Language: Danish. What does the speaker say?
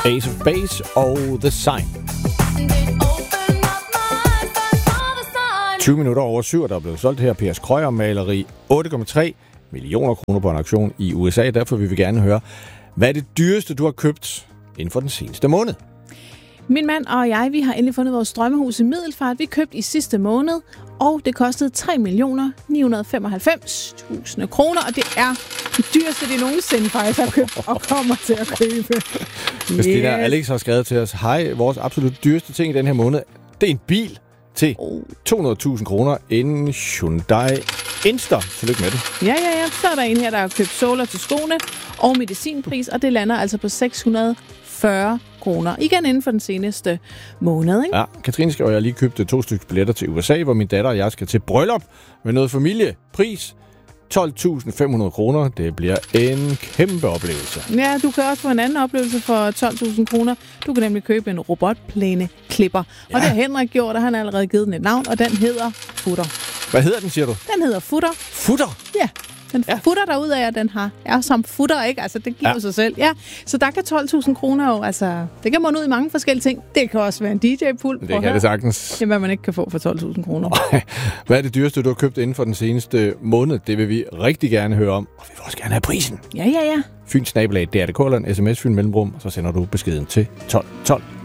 Ace of Base og The Sign. 20 minutter over 7, der er blevet solgt her P.S. Krøyer-maleri. 8,3 millioner kroner på en auktion i USA. Derfor vil vi gerne høre, hvad er det dyreste, du har købt inden for den seneste måned? Min mand og jeg, vi har endelig fundet vores drømmehus i Middelfart. Vi købte i sidste måned, og det kostede 3.995.000 kroner, og det er det dyreste, det nogensinde faktisk har købt og kommer til at købe. Christina Alex har skrevet til os, hej, vores absolut dyreste ting i den her måned, det er en bil til 200.000 kroner, en Hyundai Inster. Tillykke med det. Ja. Så er der en her, der har købt såler til skoene og medicinpris, og det lander altså på 640 kroner. Igen inden for den seneste måned, ikke? Ja, Katrine skrev, jeg lige købte 2 stykker billetter til USA, hvor min datter og jeg skal til bryllup med noget familie. Pris 12.500 kroner. Det bliver en kæmpe oplevelse. Ja, du kan også få en anden oplevelse for 12.000 kroner. Du kan nemlig købe en robotplæneklipper. Ja. Og det har Henrik gjort, og han har allerede givet den et navn, og den hedder Futter. Hvad hedder den, siger du? Den hedder Futter. Futter? Ja. Den futter derudad, at den er som futter, ikke? Altså, det giver sig selv. Ja, så der kan 12.000 kroner jo, altså, det kan man ud i mange forskellige ting. Det kan også være en DJ-pult. Det kan det sagtens. Det er, hvad man ikke kan få for 12.000 kroner. Hvad er det dyreste, du har købt inden for den seneste måned? Det vil vi rigtig gerne høre om. Og vi vil også gerne have prisen. Ja. Fyns @DR.dk eller en sms Fyn Mellemrum, så sender du beskeden til 1212.